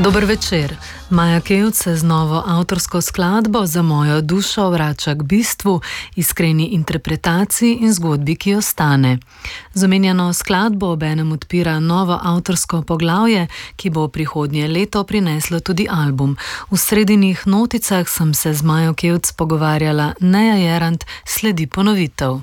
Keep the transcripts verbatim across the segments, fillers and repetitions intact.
Dober večer. Maja Kevc se z novo avtorsko skladbo Za mojo dušo vrača k bistvu, iskreni interpretaciji in zgodbi, ki ostane. Z omenjeno skladbo obenem odpira novo avtorsko poglavje, ki bo prihodnje leto prineslo tudi album. V sredinih noticah sem se z Majo Kevc pogovarjala, Neja Jerant, sledi ponovitev.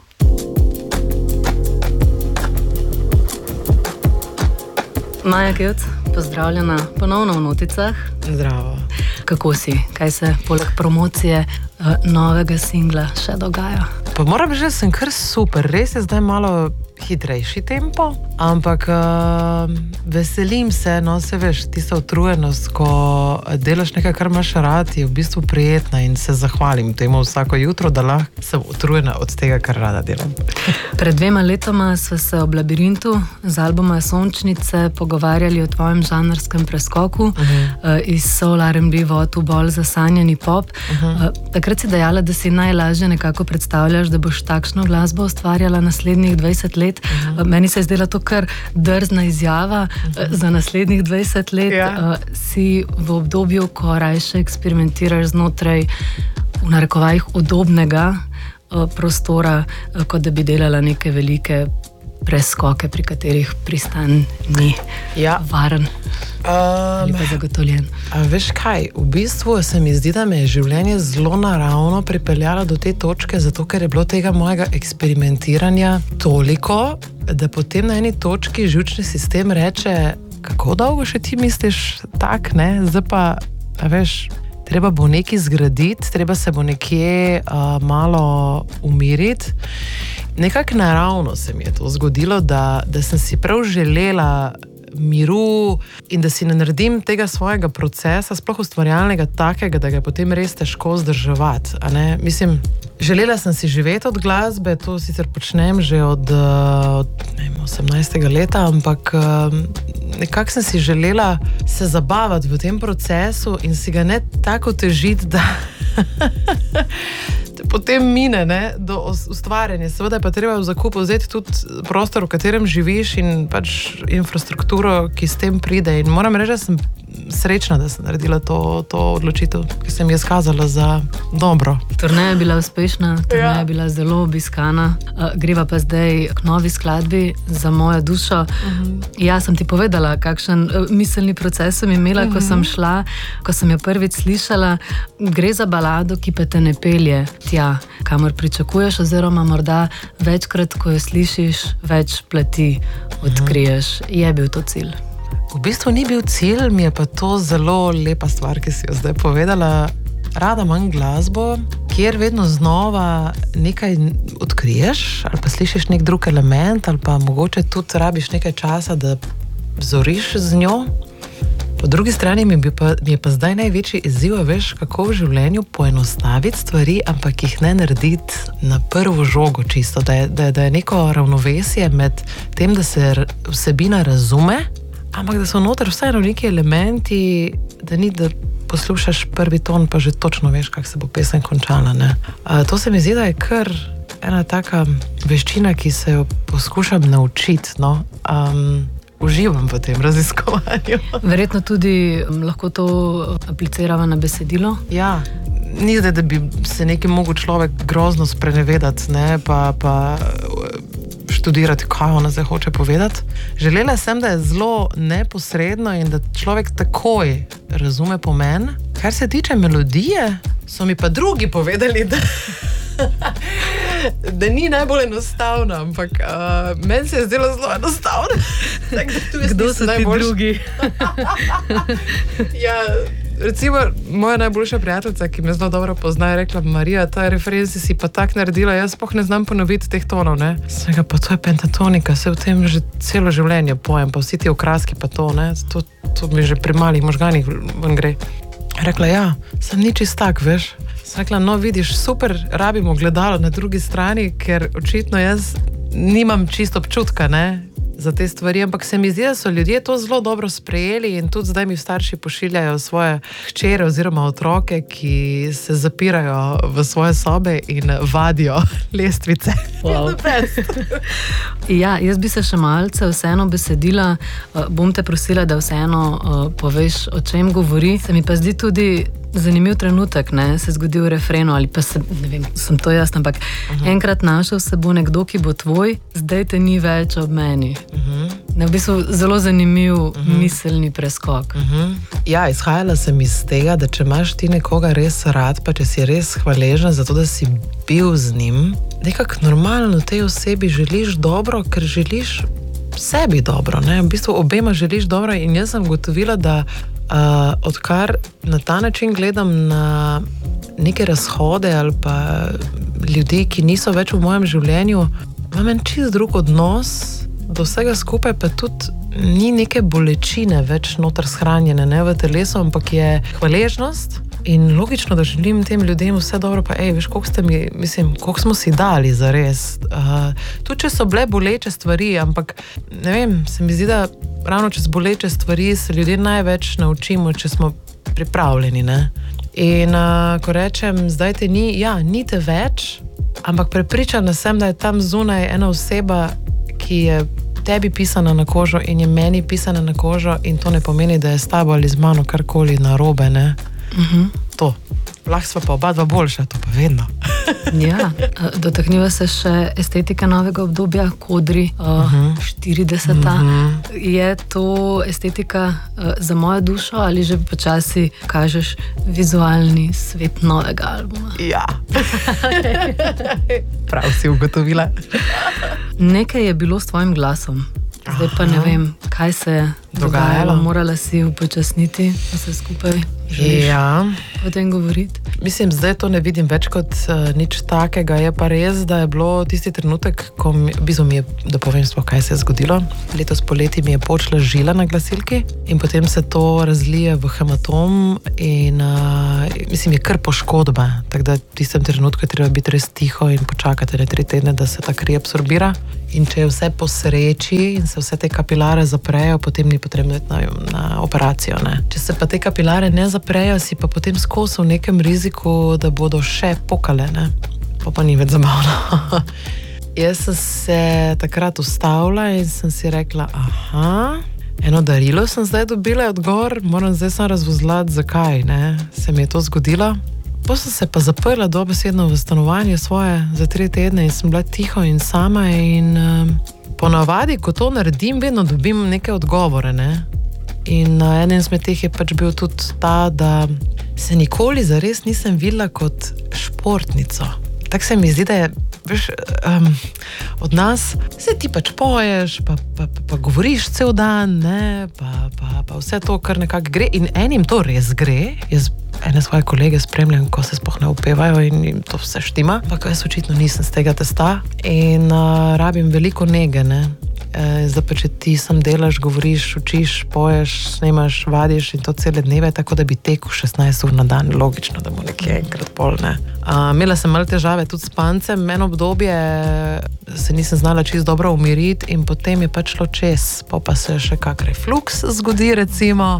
Maja Kevc, pozdravljena ponovno v noticah. Zdravo. Kako si? Kaj se poleg promocije uh, novega singla še dogaja? Pa moram reči, da sem kar super. Res je zdaj malo hitrejši tempo, ampak uh, veselim se, no se veš, tista utrujenost, ko delaš nekaj, kar imaš rad, je v bistvu prijetna in se zahvalim temu vsako jutro, da lahko sem utrujena od tega, kar rada delam. Pred dvema letoma sva se ob Labirintu z albuma Sončnice pogovarjali o tvojem žanrskem preskoku uh-huh. uh, iz soul R and B vod v bolj zasanjani pop. Uh-huh. Uh, takrat si dejala, da si najlažje nekako predstavljaš, da boš takšno glasbo ustvarjala naslednjih dvajset let. Uh-huh. Meni se je zdela to kar drzna izjava. Uh-huh. Za naslednjih dvajset let ja. uh, si v obdobju, ko rajše eksperimentiraš znotraj v narekovajih udobnega uh, prostora, uh, kot da bi delala neke velike preskoke, pri katerih pristan ni ja. varen um, ali pa zagotovljen. A veš kaj, v bistvu se mi zdi, da me je življenje zelo naravno pripeljalo do te točke, zato ker je bilo tega mojega eksperimentiranja toliko, da potem na eni točki živčni sistem reče, kako dolgo še ti misliš tak, ne? Zdaj pa, a veš, treba bo nekaj zgraditi, treba se bo nekje uh, malo umiriti. Nekako naravno se mi je to zgodilo, da, da sem si prav želela miru in da si ne naredim tega svojega procesa, sploh ustvarjalnega takega, da ga je potem res težko vzdrževati. A ne? Mislim, želela sem si živeti od glasbe, to sicer počnem že od, od ne vem, osemnajstega leta, ampak nekako sem si želela se zabavati v tem procesu in si ga ne tako težiti, da potem mine, ne, do ustvarjanja. Seveda je pa treba v zakup vzeti tudi prostor, v katerem živiš in pač infrastrukturo, ki s tem pride. In moram reči, da sem srečna, da sem naredila to, to odločitev, ki se mi je skazala za dobro. Turneja je bila uspešna, turneja ja. je bila zelo obiskana. Uh, greva pa zdaj k novi skladbi Za mojo dušo. Uh-huh. Ja, sem ti povedala, kakšen uh, miselni proces sem imela, uh-huh. ko sem šla, ko sem jo prvič slišala. Gre za balado, ki pa te ne pelje tja, kamor pričakuješ, oziroma morda večkrat, ko jo slišiš, več plati odkriješ. Uh-huh. Je bil to cilj? V bistvu ni bil cilj, mi je pa to zelo lepa stvar, ki si jo zdaj povedala. Rada imam glasbo, kjer vedno znova nekaj odkriješ, ali pa slišiš nek drug element, ali pa mogoče tudi rabiš nekaj časa, da vzoriš z njo. Po drugi strani mi je pa, mi je pa zdaj največji izziv, veš, kako v življenju poenostaviti stvari, ampak jih ne narediti na prvo žogo čisto, da je, da je, da je neko ravnovesje med tem, da se vsebina razume, ampak da so noter vseeno neki elementi, da ni, da poslušaš prvi ton, pa že točno veš, kako se bo pesem končala. Ne? A, to se mi zdi, da je kar ena taka veščina, ki se jo poskušam naučiti. No? Um, uživam v tem raziskovanju. Verjetno tudi lahko to aplicirava na besedilo? Ja, ni zdaj, da bi se nekaj mogel človek grozno sprenevedati, ne, pa, pa študirati, kaj ona zdaj hoče povedati. Želela sem, da je zelo neposredno in da človek takoj razume pomen. Kar se tiče melodije, so mi pa drugi povedali, da da ni najbolj enostavno, ampak uh, meni se je zdelo zelo enostavno. Tak, Kdo so ti drugi? Ja, recimo, moja najboljša prijateljica, ki me zelo dobro pozna, je rekla, Marija, ta referenci si pa tak naredila, jaz sploh ne znam ponoviti teh tonov, ne? Svega, pa to je pentatonika, se v tem že celo življenje pojem, pa vsi ti okraski pa to, ne? To, to mi že pri malih možganih ven gre. Rekla, ja, sem ni čist tak, veš? Sem rekla, no vidiš, super, rabimo gledalo na drugi strani, ker očitno jaz nimam čisto občutka, ne? za te stvari, ampak se mi zdi, da so ljudje to zelo dobro sprejeli in tudi zdaj mi starši pošiljajo svoje hčere oziroma otroke, ki se zapirajo v svoje sobe in vadijo lestvice. Wow. Ja, jaz bi se še malce vseeno besedila, bom te prosila, da vseeno uh, poveš, o čem govori. Se mi pa zdi tudi zanimiv trenutek, ne, se zgodi v refrenu, ali pa se, ne vem, sem to jaz, ampak uh-huh. enkrat našel se bo nekdo, ki bo tvoj, zdaj te ni več ob meni. Uh-huh. Ne, v bistvu zelo zanimiv uh-huh. miselni preskok. Uh-huh. Ja, izhajala sem iz tega, da če imaš ti nekoga res rad, pa če si res hvaležen za to, da si bil z njim, nekako normalno tej osebi želiš dobro, ker želiš sebi dobro, ne? V bistvu obema želiš dobro in jaz sem gotovila, da uh, odkar na ta način gledam na neke razhode ali pa ljudi, ki niso več v mojem življenju, imam en čist drug odnos do vsega skupaj, pa tudi ni neke bolečine več noter shranjene, ne, v telesu, ampak je hvaležnost. In logično, da želim tem ljudem vse dobro, pa ej, veš, koliko ste mi, mislim, koliko smo si dali za res. Uh, tudi, če so bile boleče stvari, ampak, ne vem, se mi zdi, da ravno čez boleče stvari se ljudje največ naučimo, če smo pripravljeni, ne. In uh, ko rečem, zdaj te ni, ja, ni te več, ampak prepričana sem, da je tam zunaj ena oseba, ki je tebi pisana na kožo in je meni pisana na kožo in to ne pomeni, da je s tabo ali z mano karkoli narobe, ne. Uh-huh. To. Lahko sva pa oba dva boljša, to pa vedno. Ja, dotakniva se še estetika novega obdobja, kodri, uh-huh. štirideseta. Uh-huh. Je to estetika uh, za mojo dušo ali že počasi kažeš vizualni svet novega albuma? Ja. Prav si ugotovila. Nekaj je bilo s tvojim glasom. Zdaj pa ne vem, kaj se je dogajalo. dogajalo. Morala si upočasniti vse skupaj. Želiš ja. o tem govoriti? Mislim, zdaj to ne vidim več kot uh, nič takega. Je pa res, da je bilo tisti trenutek, ko mi, bizo mi je, da povem sploh, kaj se je zgodilo. Letos poleti mi je počela žila na glasilki in potem se to razlije v hematom in uh, mislim, je kar poškodba. Tako da v tistem trenutku je treba biti res tiho in počakati ne tri tedne, da se ta kri absorbira. In če je vse po sreči in se vse te kapilare zaprejo, potem ni potrebno iti na, na operacijo, ne. Če se pa te kapilare ne zaprejo, si pa potem skozi v nekem riziku, da bodo še pokale, ne. Pa pa ni več zabavno. Jaz sem se takrat ustavila in sem si rekla, aha, eno darilo sem zdaj dobila odgovor, moram zdaj sem razvozlati, zakaj, ne, se mi je to zgodilo. Potem sem se pa zaprla dobesedno v stanovanje svoje za tri tedne in sem bila tiho in sama in um, ponavadi, ko to naredim, vedno dobim neke odgovore, ne. In uh, eden izmed teh je pač bil tudi ta, da se nikoli zares nisem videla kot športnico. Tako se mi zdi, da je, veš, um, od nas, se ti pač poješ, pa, pa, pa, pa govoriš cel dan, ne, pa, pa, pa vse to, kar nekako gre in enim to res gre. Jaz ene svoje kolege spremljam, ko se sploh ne upevajo in jim to vse štima, ampak jaz očitno nisem z tega testa in uh, rabim veliko nege, ne. E, zdaj pa, če ti sam delaš, govoriš, učiš, poješ, snemaš, vadiš in to cele dneve, tako da bi tekel šestnajst ur na dan, logično, da bo nekje enkrat pol, ne. Uh, imela sem malo težave tudi s pancem, eno obdobje se nisem znala čisto dobro umiriti in potem je pač šlo čez, pa pa se še kak refluks zgodi, recimo.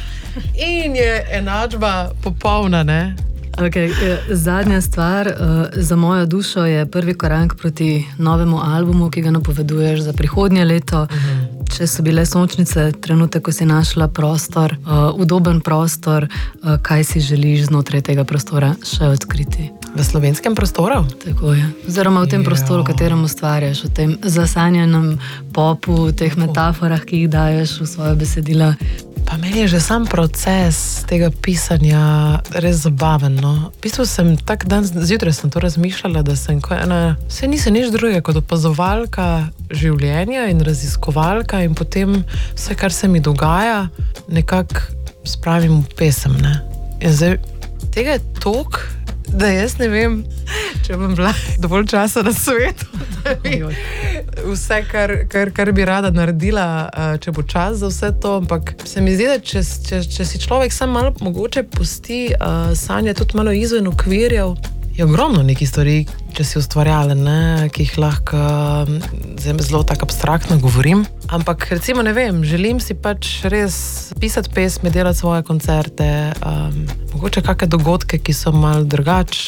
In je enačba popolna, ne? Okay, zadnja stvar uh, za mojo dušo je prvi korak proti novemu albumu, ki ga napoveduješ za prihodnje leto. Uh-huh. Če so bile sončnice, trenutek, ko si našla prostor, uh, udoben prostor, uh, kaj si želiš znotraj tega prostora še odkriti? V slovenskem prostoru? Tako je. Oziroma v tem jo. prostoru, v katerem ustvarjaš, v tem zasanjanem popu, v teh metaforah, ki jih daješ v svoje besedila. Pa meni je že sam proces tega pisanja res zabaven, no. V bistvu sem tak dan, zjutraj sem to razmišljala, da sem ko ena, vse nisem nič drugega kot opazovalka življenja in raziskovalka in potem vse, kar se mi dogaja, nekako spravim v pesem, ne. In zdaj, tega je toliko, da jaz ne vem, če bom bila dovolj časa na svetu, da bi vse, kar, kar, kar bi rada naredila, če bo čas za vse to, ampak se mi zdi, da če, če, če si človek sam malo mogoče pusti uh, sanje tudi malo izven okvirjev je ogromno nekih stvari, če si ustvarjalen, ne, ki jih lahko zelo tako abstraktno govorim. Ampak recimo, ne vem, želim si pač res pisati pesmi, delati svoje koncerte, um, mogoče kakšne dogodke, ki so malo drugač,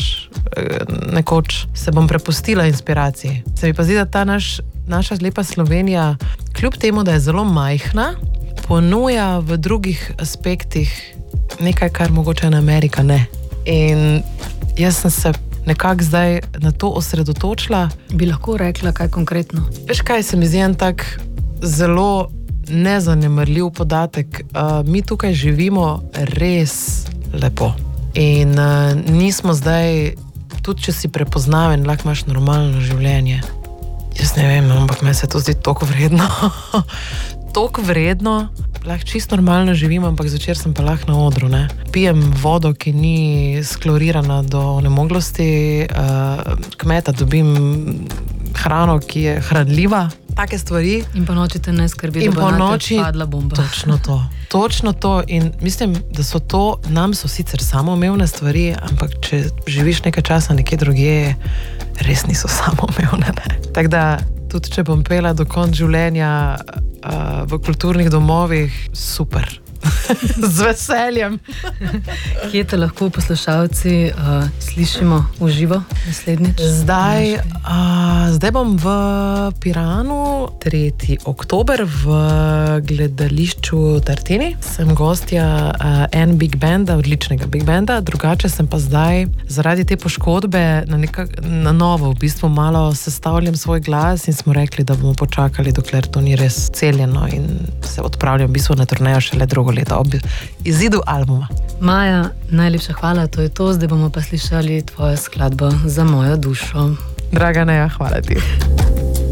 nekoč se bom prepustila inspiraciji. Se mi pa zdi, da ta naš, naša lepa Slovenija, kljub temu, da je zelo majhna, ponuja v drugih aspektih nekaj, kar mogoče na Amerika ne. In jaz sem se nekako zdaj na to osredotočila. Bi lahko rekla kaj konkretno? Veš kaj, se mi zdi en tak zelo nezanemarljiv podatek. Uh, mi tukaj živimo res lepo. In uh, nismo zdaj, tudi če si prepoznaven, lahko imaš normalno življenje. Jaz ne vem, ampak meni se to zdi toliko vredno. Toliko vredno, lahko čisto normalno živim, ampak zvečer sem pa lahko na odru, ne. Pijem vodo, ki ni sklorirana do nemoglosti, uh, kmeta dobim hrano, ki je hranljiva, take stvari. In po noči te ne skrbi, da bo nate padla bomba. Točno to. Točno to. In mislim, da so to, nam so sicer samoumevne stvari, ampak če živiš nekaj časa nekje drugje, res niso samoumevne, ne. Tako da, tudi če bom pela do konca življenja uh, v kulturnih domovih, super. Z veseljem. Kje te lahko poslušalci uh, slišimo v živo naslednjič? Zdaj, uh, zdaj bom v Piranu, tretji oktober v gledališču Tartini. Sem gostja uh, en big banda, odličnega big banda, drugače sem pa zdaj zaradi te poškodbe na, neka, na novo v bistvu malo sestavljam svoj glas in smo rekli, da bomo počakali, dokler to ni res celjeno in se odpravljam v bistvu na turnejo šele drugo leto ob izidu albuma. Maja, najlepša hvala, to je to, zdaj bomo pa slišali tvojo skladbo Za mojo dušo. Draga Neja, hvala ti.